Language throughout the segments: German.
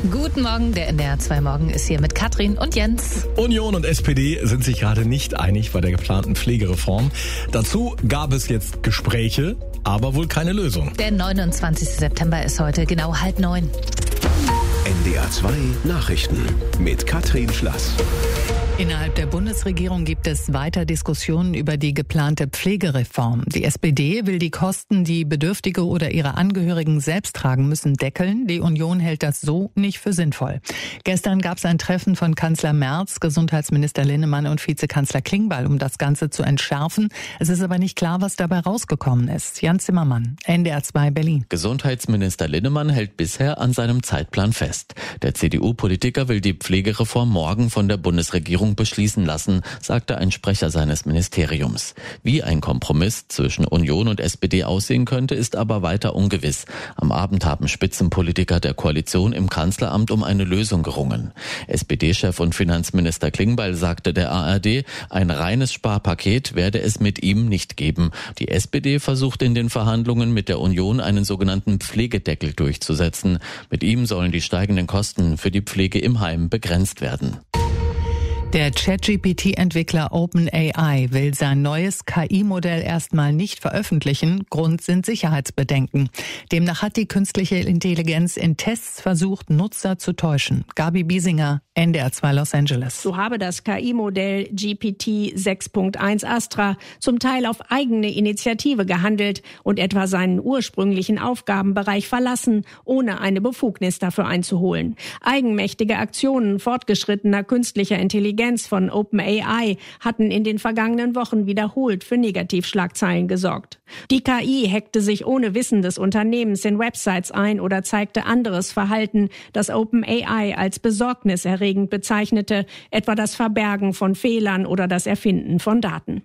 Guten Morgen, der NDR 2 Morgen ist hier mit Katrin und Jens. Union und SPD sind sich gerade nicht einig bei der geplanten Pflegereform. Dazu gab es jetzt Gespräche, aber wohl keine Lösung. Der 29. September ist heute genau 8:30. NDR 2 Nachrichten mit Katrin Schlass. Innerhalb der Bundesregierung gibt es weiter Diskussionen über die geplante Pflegereform. Die SPD will die Kosten, die Bedürftige oder ihre Angehörigen selbst tragen müssen, deckeln. Die Union hält das so nicht für sinnvoll. Gestern gab es ein Treffen von Kanzler Merz, Gesundheitsminister Linnemann und Vizekanzler Klingbeil, um das Ganze zu entschärfen. Es ist aber nicht klar, was dabei rausgekommen ist. Jan Zimmermann, NDR 2 Berlin. Gesundheitsminister Linnemann hält bisher an seinem Zeitplan fest. Der CDU-Politiker will die Pflegereform morgen von der Bundesregierung beschließen lassen, sagte ein Sprecher seines Ministeriums. Wie ein Kompromiss zwischen Union und SPD aussehen könnte, ist aber weiter ungewiss. Am Abend haben Spitzenpolitiker der Koalition im Kanzleramt um eine Lösung gerungen. SPD-Chef und Finanzminister Klingbeil sagte der ARD, ein reines Sparpaket werde es mit ihm nicht geben. Die SPD versucht in den Verhandlungen mit der Union einen sogenannten Pflegedeckel durchzusetzen. Mit ihm sollen die steigenden Kosten für die Pflege im Heim begrenzt werden. Der ChatGPT-Entwickler OpenAI will sein neues KI-Modell erstmal nicht veröffentlichen. Grund sind Sicherheitsbedenken. Demnach hat die künstliche Intelligenz in Tests versucht, Nutzer zu täuschen. Gabi Biesinger, NDR 2 Los Angeles. So habe das KI-Modell GPT 6.1 Astra zum Teil auf eigene Initiative gehandelt und etwa seinen ursprünglichen Aufgabenbereich verlassen, ohne eine Befugnis dafür einzuholen. Eigenmächtige Aktionen fortgeschrittener künstlicher Intelligenz von OpenAI hatten in den vergangenen Wochen wiederholt für Negativschlagzeilen gesorgt. Die KI hackte sich ohne Wissen des Unternehmens in Websites ein oder zeigte anderes Verhalten, das OpenAI als besorgniserregend bezeichnete, etwa das Verbergen von Fehlern oder das Erfinden von Daten.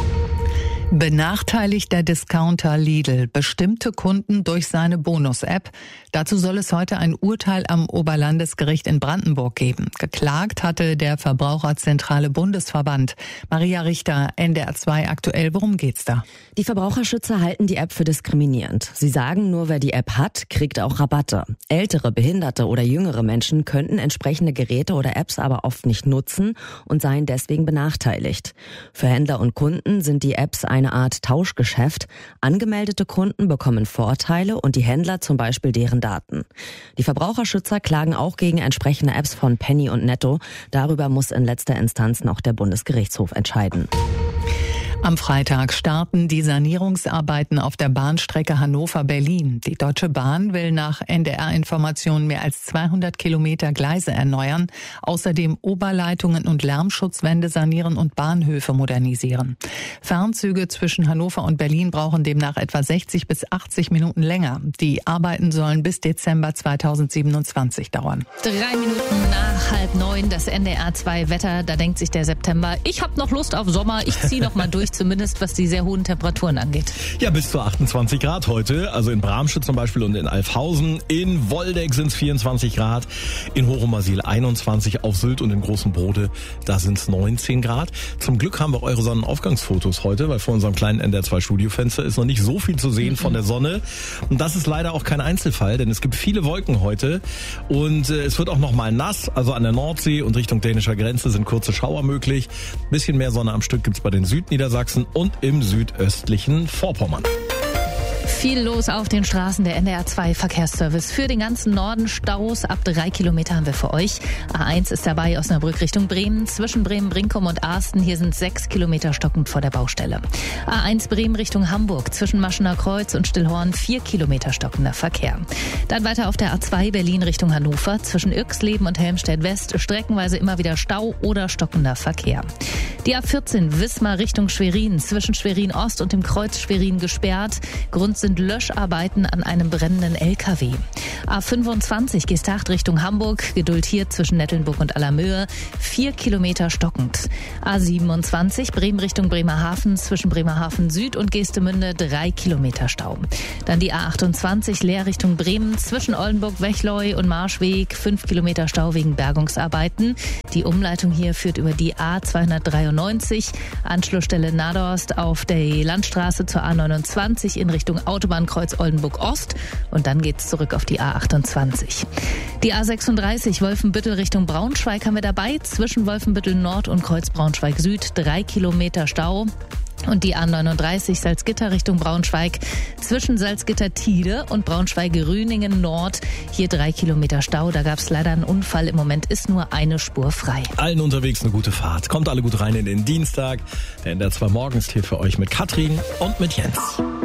Benachteiligt der Discounter Lidl bestimmte Kunden durch seine Bonus-App? Dazu soll es heute ein Urteil am Oberlandesgericht in Brandenburg geben. Geklagt hatte der Verbraucherzentrale Bundesverband. Maria Richter, NDR 2 aktuell. Worum geht's da? Die Verbraucherschützer halten die App für diskriminierend. Sie sagen, nur wer die App hat, kriegt auch Rabatte. Ältere, Behinderte oder jüngere Menschen könnten entsprechende Geräte oder Apps aber oft nicht nutzen und seien deswegen benachteiligt. Für Händler und Kunden sind die Apps eine Art Tauschgeschäft. Angemeldete Kunden bekommen Vorteile und die Händler zum Beispiel deren Daten. Die Verbraucherschützer klagen auch gegen entsprechende Apps von Penny und Netto. Darüber muss in letzter Instanz noch der Bundesgerichtshof entscheiden. Am Freitag starten die Sanierungsarbeiten auf der Bahnstrecke Hannover-Berlin. Die Deutsche Bahn will nach NDR-Informationen mehr als 200 Kilometer Gleise erneuern, außerdem Oberleitungen und Lärmschutzwände sanieren und Bahnhöfe modernisieren. Fernzüge zwischen Hannover und Berlin brauchen demnach etwa 60 bis 80 Minuten länger. Die Arbeiten sollen bis Dezember 2027 dauern. 3 Minuten nach 8:30, das NDR 2 Wetter, da denkt sich der September, ich habe noch Lust auf Sommer, ich ziehe noch mal durch. Zumindest was die sehr hohen Temperaturen angeht. Ja, bis zu 28 Grad heute. Also in Bramstedt zum Beispiel und in Alfhausen. In Woldeck sind es 24 Grad. In Hochomersiel 21. Auf Sylt und in Großen Brode, da sind es 19 Grad. Zum Glück haben wir eure Sonnenaufgangsfotos heute, weil vor unserem kleinen NDR 2 Studiofenster ist noch nicht so viel zu sehen von der Sonne. Und das ist leider auch kein Einzelfall, denn es gibt viele Wolken heute. Und es wird auch noch mal nass. Also an der Nordsee und Richtung dänischer Grenze sind kurze Schauer möglich. Bisschen mehr Sonne am Stück gibt's bei den Südniedersachsen und im südöstlichen Vorpommern. Viel los auf den Straßen, der NDR 2 Verkehrsservice. Für den ganzen Norden Staus. Ab 3 Kilometer haben wir für euch. A1 ist dabei, Osnabrück Richtung Bremen. Zwischen Bremen-Brinkum und Arsten. Hier sind 6 Kilometer stockend vor der Baustelle. A1 Bremen Richtung Hamburg. Zwischen Maschener Kreuz und Stillhorn 4 Kilometer stockender Verkehr. Dann weiter auf der A2 Berlin Richtung Hannover. Zwischen Irxleben und Helmstedt West. Streckenweise immer wieder Stau oder stockender Verkehr. Die A14 Wismar Richtung Schwerin. Zwischen Schwerin Ost und dem Kreuz Schwerin gesperrt. Grund sind Löscharbeiten an einem brennenden LKW. A25 Gestacht Richtung Hamburg. Geduld hier zwischen Nettelnburg und Allermöhe. 4 Kilometer stockend. A27 Bremen Richtung Bremerhaven. Zwischen Bremerhaven Süd und Geestemünde 3 Kilometer Stau. Dann die A28 Leer Richtung Bremen. Zwischen Oldenburg, Wechleu und Marschweg 5 Kilometer Stau wegen Bergungsarbeiten. Die Umleitung hier führt über die A293 A90, Anschlussstelle Nadorst auf der Landstraße zur A29 in Richtung Autobahnkreuz Oldenburg-Ost und dann geht's zurück auf die A28. Die A36 Wolfenbüttel Richtung Braunschweig haben wir dabei, zwischen Wolfenbüttel Nord und Kreuz Braunschweig Süd 3 Kilometer Stau. Und die A39 Salzgitter Richtung Braunschweig zwischen Salzgitter-Tide und Braunschweig-Rüningen Nord. Hier 3 Kilometer Stau. Da gab es leider einen Unfall. Im Moment ist nur eine Spur frei. Allen unterwegs eine gute Fahrt. Kommt alle gut rein in den Dienstag. Der NDR 2 Morgen ist hier für euch mit Katrin und mit Jens.